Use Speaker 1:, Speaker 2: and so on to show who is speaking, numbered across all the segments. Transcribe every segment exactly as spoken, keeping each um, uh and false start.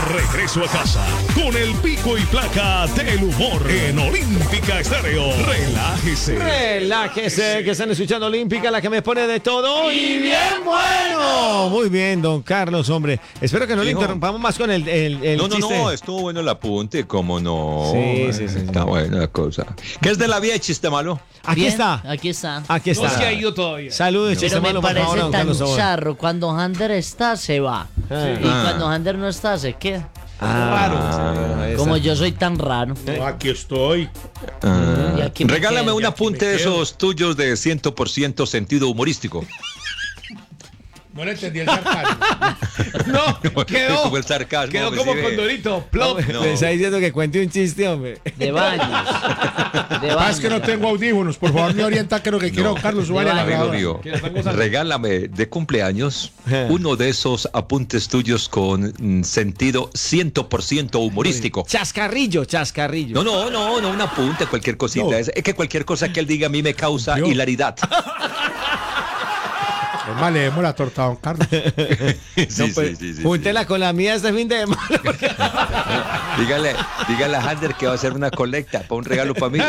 Speaker 1: regreso a casa con el pico y placa del humor en Olímpica Estéreo. Relájese.
Speaker 2: Relájese, que están escuchando Olímpica, la que me pone de todo y bien bueno. Muy bien, don Carlos, hombre. Espero que no le interrumpamos más con el, el, el
Speaker 3: No, no,
Speaker 2: chiste.
Speaker 3: no, estuvo bueno el apunte, cómo no.
Speaker 2: Sí, sí, sí.
Speaker 3: Está buena la cosa. ¿Qué es de la vida de chiste malo?
Speaker 2: Aquí
Speaker 4: Bien,
Speaker 2: está.
Speaker 4: Aquí está.
Speaker 2: Aquí está.
Speaker 5: No se ha ido todavía.
Speaker 2: Saludos,
Speaker 4: Pero
Speaker 2: chiste
Speaker 4: me
Speaker 2: malo, por
Speaker 4: parece
Speaker 2: favor, don
Speaker 4: tan
Speaker 2: Carlos Sobor.
Speaker 4: charro. Cuando Hander está, se va.
Speaker 2: Ah.
Speaker 4: Y cuando Hander no está, se queda.
Speaker 2: Ah,
Speaker 4: Como yo soy tan raro.
Speaker 5: No, aquí estoy.
Speaker 3: Ah,
Speaker 4: Y aquí me
Speaker 3: regálame
Speaker 4: quedo,
Speaker 3: un
Speaker 5: y aquí
Speaker 3: apunte
Speaker 5: me
Speaker 3: de
Speaker 5: quedo.
Speaker 3: esos tuyos de cien por ciento sentido humorístico.
Speaker 5: No le entendí el sarcasmo. No, quedó.
Speaker 3: Como el sarcasmo,
Speaker 5: Quedó
Speaker 3: pues,
Speaker 5: como
Speaker 3: sí, ve.
Speaker 5: Condorito. Plop.
Speaker 3: No.
Speaker 2: Me está diciendo que cuente un chiste, hombre.
Speaker 4: De baños. De
Speaker 5: Ah, es que no
Speaker 4: baños.
Speaker 5: tengo audífonos. Por favor, me orienta que lo que quiero,
Speaker 3: No.
Speaker 5: Carlos, súbale a la
Speaker 3: Amigo
Speaker 5: grabadora.
Speaker 3: mío,
Speaker 5: Que la están gozando.
Speaker 3: regálame de cumpleaños uno de esos apuntes tuyos con mm, sentido cien por ciento humorístico.
Speaker 2: Chascarrillo, chascarrillo.
Speaker 3: No, no, no, no un apunte, cualquier cosita.
Speaker 5: No.
Speaker 3: Es, es que cualquier cosa que él diga a mí me causa
Speaker 5: Yo.
Speaker 3: hilaridad.
Speaker 5: Es más, le demos la torta a don Carlos.
Speaker 3: Sí,
Speaker 2: No, pues,
Speaker 3: sí, sí, sí,
Speaker 2: júntela con la mía este fin de semana.
Speaker 3: Dígale, dígale a Hander que va a hacer una colecta para un regalo para mí.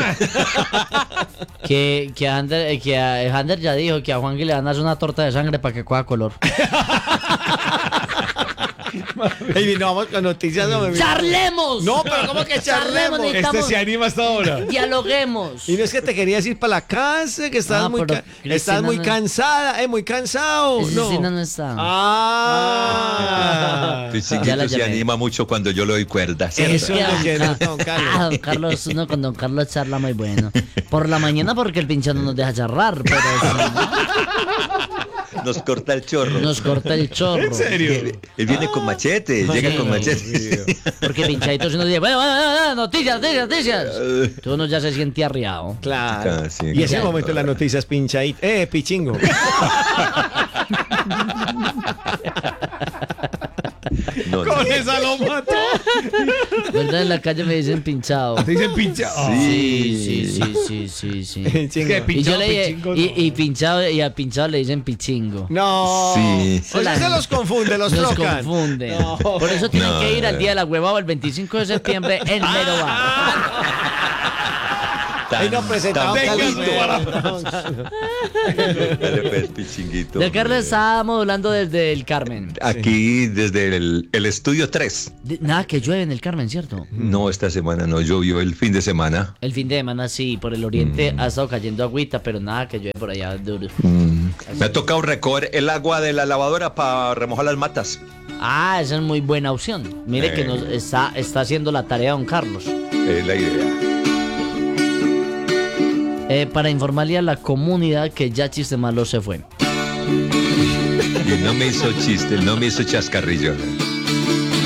Speaker 4: Que, que, Ander, eh, que a Hander ya dijo que a Juan le van a hacer una torta de sangre para que coja color.
Speaker 2: Ey, no, vamos con noticias. No, me-
Speaker 4: ¡Charlemos!
Speaker 2: No, pero ¿cómo que charlemos?
Speaker 4: Charlemos,
Speaker 5: Este se anima hasta ahora.
Speaker 4: Dialoguemos.
Speaker 2: Y no es que te querías ir para la casa, que estás
Speaker 4: Ah,
Speaker 2: muy,
Speaker 4: pero
Speaker 2: ca-
Speaker 4: Cristina
Speaker 2: estás muy
Speaker 4: no-
Speaker 2: cansada, eh, muy cansado.
Speaker 4: Ese
Speaker 2: No.
Speaker 4: sí no, no está.
Speaker 2: Ah.
Speaker 3: Tu
Speaker 4: Ya la
Speaker 3: chiquito se
Speaker 4: llamé.
Speaker 3: anima mucho cuando yo le doy cuerda. ¿cierto?
Speaker 2: Eso es lo que es, don Carlos.
Speaker 4: Ah, don Carlos, uno con don Carlos charla muy bueno. Por la mañana porque el pinche no nos deja charlar, pero
Speaker 3: Nos corta el chorro.
Speaker 4: si nos corta el chorro.
Speaker 5: ¿En serio?
Speaker 3: Él viene con machete, llega
Speaker 4: Sí.
Speaker 3: con machete.
Speaker 4: Porque pinchadito si nos dice, bueno, bueno, bueno, noticias, noticias, noticias. Tú uno ya se siente arriado.
Speaker 2: Claro.
Speaker 3: Ah, sí,
Speaker 2: Y ese
Speaker 4: claro.
Speaker 2: momento de las noticias pinchadito. Eh, pichingo.
Speaker 3: No, no.
Speaker 5: Con esa lo mató.
Speaker 4: ¿Verdad? En la calle me dicen pinchado.
Speaker 5: Te dicen pincha.
Speaker 4: Sí, sí, sí, sí, sí, sí.
Speaker 2: Pichingo.
Speaker 5: ¿Qué?
Speaker 4: Y
Speaker 5: Pinchado,
Speaker 4: yo le dije,
Speaker 5: pichingo,
Speaker 4: y,
Speaker 5: no.
Speaker 4: y pinchado, y a pinchado le dicen pichingo.
Speaker 2: No.
Speaker 3: Sí.
Speaker 2: Pues se los confunde, los
Speaker 4: Nos
Speaker 2: trocan.
Speaker 4: confunden.
Speaker 2: No.
Speaker 4: Por eso tienen
Speaker 3: No,
Speaker 4: que ir al
Speaker 3: no.
Speaker 4: día de la huevada el veinticinco de septiembre en Mero Bar.
Speaker 2: Ahí no presentaba
Speaker 3: tan
Speaker 2: Carlos.
Speaker 3: poquito. Dale, pues, pichinguito.
Speaker 4: De Carlos estábamos hablando desde el Carmen.
Speaker 3: Aquí desde el, el estudio tres.
Speaker 4: De- nada que llueve en el Carmen, ¿cierto?
Speaker 3: No, esta semana no llovió, el fin de semana.
Speaker 4: El fin de semana sí, por el oriente ha estado cayendo agüita, pero nada que llueve por allá duro.
Speaker 3: Mm. Me ha tocado recoger el agua de la lavadora para remojar las matas.
Speaker 4: Ah, esa es muy buena opción. Mire que
Speaker 3: Eh.
Speaker 4: nos está, está haciendo la tarea don Carlos.
Speaker 3: Es la idea.
Speaker 4: Eh, para informarle a la comunidad que ya Chiste Malo se fue.
Speaker 3: Y no me hizo chiste, no me hizo chascarrillo.